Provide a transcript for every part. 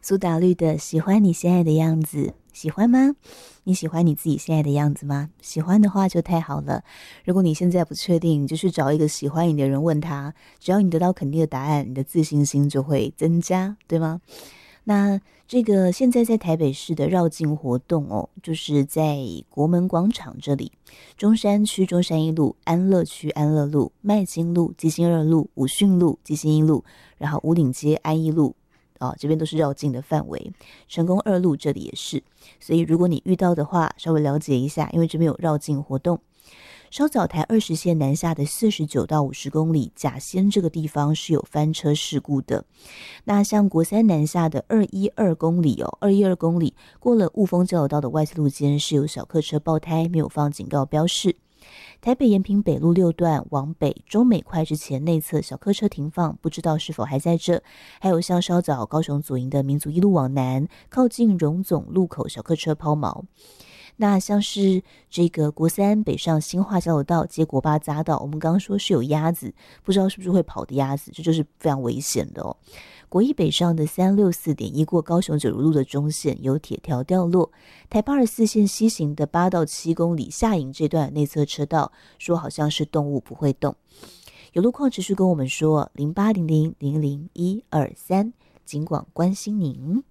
苏打绿的喜欢你现在的样子，喜欢吗？你喜欢你自己现在的样子吗？喜欢的话就太好了。如果你现在不确定，你就去找一个喜欢你的人问他，只要你得到肯定的答案，你的自信心就会增加，对吗？那这个现在在台北市的绕境活动哦，就是在国门广场这里，中山区中山一路、安乐区安乐路、麦金路、基辛二路、武训路、基辛一路，然后五岭街安一路。这边都是绕境的范围，成功二路这里也是，所以如果你遇到的话，稍微了解一下，因为这边有绕境活动。稍早台20线南下的49到50公里，甲仙这个地方是有翻车事故的。那像国三南下的212公里212公里过了雾峰交流道的外侧路肩是有小客车爆胎，没有放警告标示。台北延平北路6段往北中美快之前内侧小客车停放，不知道是否还在这。还有像稍早高雄左营的民族一路往南，靠近荣总路口小客车抛锚。那像是这个国三北上新化交流道接国八匝道，我们刚刚说是有鸭子，不知道是不是会跑的鸭子，这就是非常危险的哦。国一北上的364.1过高雄九如路的中线有铁条掉落，台84线西行的8到7公里下营这段内侧车道说好像是动物不会动。有路况持续跟我们说0800000123，尽管关心您。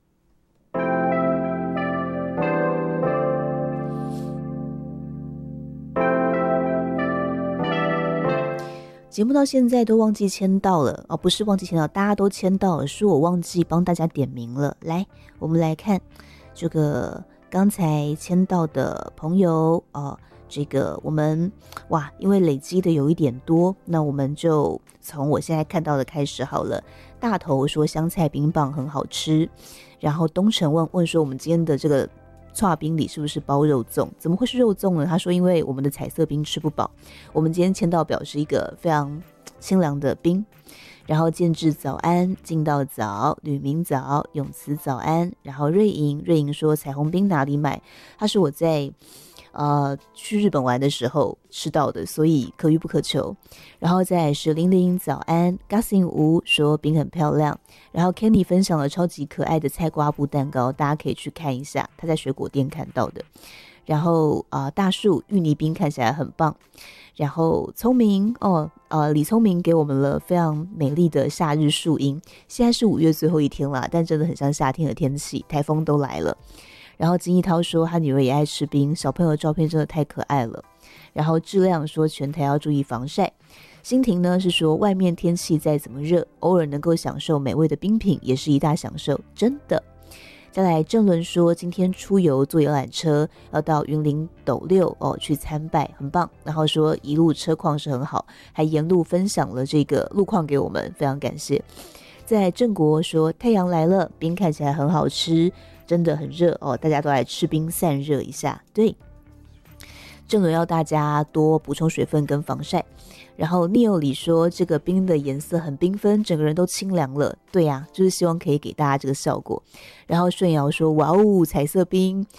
节目到现在都忘记签到了不是忘记签到，大家都签到了，是我忘记帮大家点名了。来，我们来看这个刚才签到的朋友这个我们因为累积的有一点多，那我们就从我现在看到的开始好了。大头说香菜冰棒很好吃，然后东城问说我们今天的这个剉冰里是不是包肉粽？怎么会是肉粽呢？他说因为我们的彩色冰吃不饱，我们今天签到表示一个非常清凉的冰。然后建志早安，进道早，吕明早，永慈早安。然后瑞莹说彩虹冰哪里买？他是我在去日本玩的时候吃到的，所以可遇不可求。然后再是玲玲早安 Gassin 吴说冰很漂亮，然后 Kenny 分享了超级可爱的菜瓜布蛋糕，大家可以去看一下，他在水果店看到的。然后大树芋泥冰看起来很棒。然后聪明李聪明给我们了非常美丽的夏日树荫，现在是5月最后一天了，但真的很像夏天的天气，台风都来了。然后金一涛说他女儿也爱吃冰，小朋友的照片真的太可爱了。然后质量说全台要注意防晒。欣婷呢是说外面天气再怎么热，偶尔能够享受美味的冰品也是一大享受，真的。再来郑伦说今天出游坐游览车要到云林斗六去参拜，很棒。然后说一路车况是很好，还沿路分享了这个路况给我们，非常感谢。在郑国说太阳来了，冰看起来很好吃，真的很热大家都来吃冰散热一下。对，郑伦要大家多补充水分跟防晒。然后 Neo 里说这个冰的颜色很缤纷，整个人都清凉了。对呀，就是希望可以给大家这个效果。然后顺瑶说哇哦彩色冰，